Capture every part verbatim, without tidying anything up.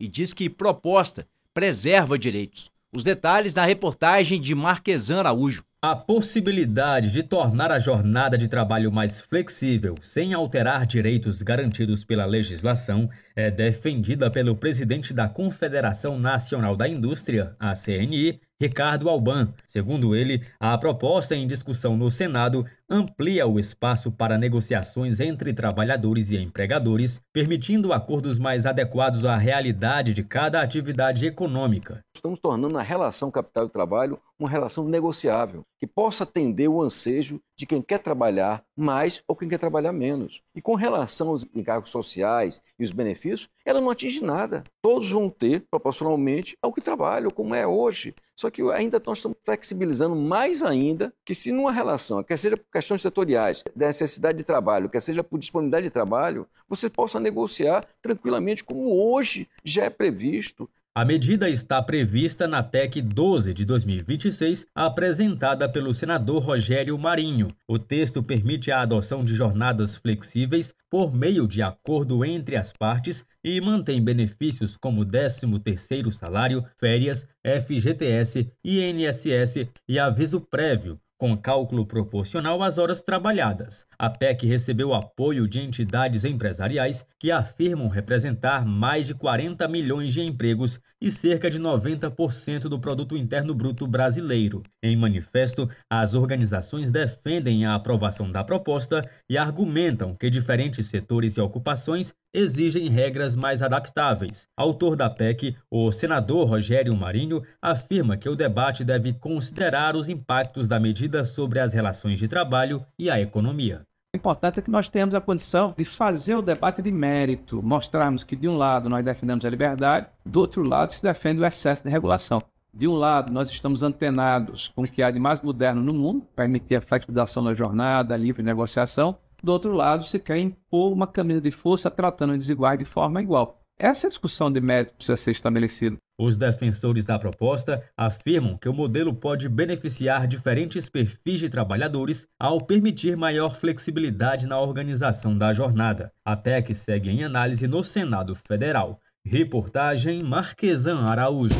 e diz que proposta preserva direitos. Os detalhes na reportagem de Marquesan Araújo. A possibilidade de tornar a jornada de trabalho mais flexível, sem alterar direitos garantidos pela legislação, é defendida pelo presidente da Confederação Nacional da Indústria, a C N I, Ricardo Alban. Segundo ele, a proposta em discussão no Senado amplia o espaço para negociações entre trabalhadores e empregadores, permitindo acordos mais adequados à realidade de cada atividade econômica. Estamos tornando a relação capital e trabalho uma relação negociável, que possa atender o ansejo de quem quer trabalhar mais ou quem quer trabalhar menos. E com relação aos encargos sociais e os benefícios, ela não atinge nada. Todos vão ter proporcionalmente ao que trabalham, como é hoje. Só que ainda nós estamos flexibilizando mais ainda, que se numa relação, quer seja por questões setoriais, da necessidade de trabalho, quer seja por disponibilidade de trabalho, você possa negociar tranquilamente, como hoje já é previsto. A medida está prevista na P E C doze de dois mil e vinte e seis, apresentada pelo senador Rogério Marinho. O texto permite a adoção de jornadas flexíveis por meio de acordo entre as partes e mantém benefícios como décimo terceiro salário, férias, F G T S, I N S S e aviso prévio, com cálculo proporcional às horas trabalhadas. A P E C recebeu apoio de entidades empresariais que afirmam representar mais de quarenta milhões de empregos e cerca de noventa por cento do produto interno bruto brasileiro. Em manifesto, as organizações defendem a aprovação da proposta e argumentam que diferentes setores e ocupações exigem regras mais adaptáveis. Autor da P E C, o senador Rogério Marinho afirma que o debate deve considerar os impactos da medida sobre as relações de trabalho e a economia. O importante é que nós tenhamos a condição de fazer o debate de mérito, mostrarmos que de um lado nós defendemos a liberdade, do outro lado se defende o excesso de regulação. De um lado nós estamos antenados com o que há de mais moderno no mundo, permitir a flexibilização da jornada, a livre negociação. Do outro lado se quer impor uma camisa de força tratando os desiguais de forma igual. Essa discussão de mérito precisa ser estabelecida. Os defensores da proposta afirmam que o modelo pode beneficiar diferentes perfis de trabalhadores ao permitir maior flexibilidade na organização da jornada. A P E C segue em análise no Senado Federal. Reportagem Marquesan Araújo.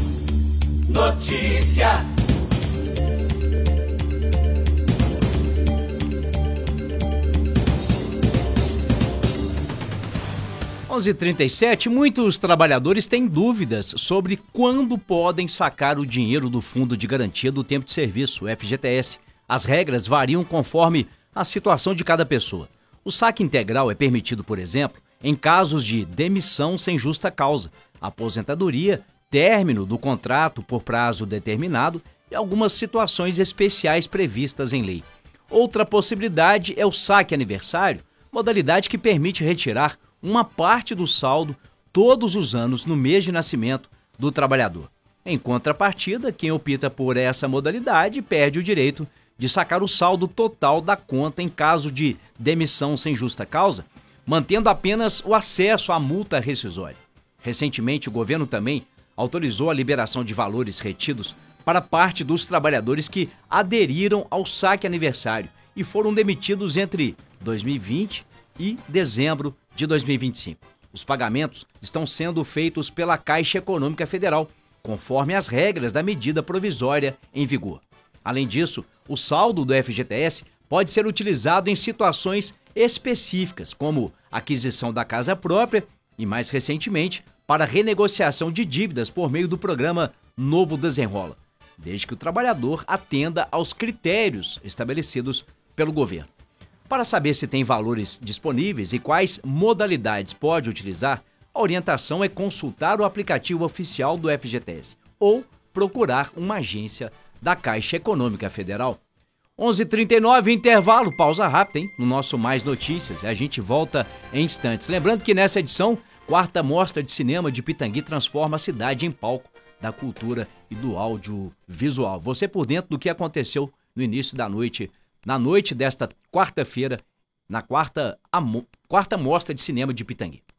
Notícias. onze e trinta e sete, muitos trabalhadores têm dúvidas sobre quando podem sacar o dinheiro do Fundo de Garantia do Tempo de Serviço, o F G T S. As regras variam conforme a situação de cada pessoa. O saque integral é permitido, por exemplo, em casos de demissão sem justa causa, aposentadoria, término do contrato por prazo determinado e algumas situações especiais previstas em lei. Outra possibilidade é o saque aniversário, modalidade que permite retirar uma parte do saldo todos os anos no mês de nascimento do trabalhador. Em contrapartida, quem opta por essa modalidade perde o direito de sacar o saldo total da conta em caso de demissão sem justa causa, mantendo apenas o acesso à multa rescisória. Recentemente, o governo também autorizou a liberação de valores retidos para parte dos trabalhadores que aderiram ao saque aniversário e foram demitidos entre dois mil e vinte e dezembro de dois mil e vinte e cinco. Os pagamentos estão sendo feitos pela Caixa Econômica Federal, conforme as regras da medida provisória em vigor. Além disso, o saldo do F G T S pode ser utilizado em situações específicas, como aquisição da casa própria e, mais recentemente, para renegociação de dívidas por meio do programa Novo Desenrola, desde que o trabalhador atenda aos critérios estabelecidos pelo governo. Para saber se tem valores disponíveis e quais modalidades pode utilizar, a orientação é consultar o aplicativo oficial do F G T S ou procurar uma agência da Caixa Econômica Federal. onze e trinta e nove, intervalo, pausa rápida, hein? No nosso Mais Notícias, a gente volta em instantes. Lembrando que nessa edição, quarta Mostra de Cinema de Pitangui transforma a cidade em palco da cultura e do audiovisual. Você por dentro do que aconteceu no início da noite, na noite desta quarta-feira, na quarta, quarta Mostra de Cinema de Pitangui.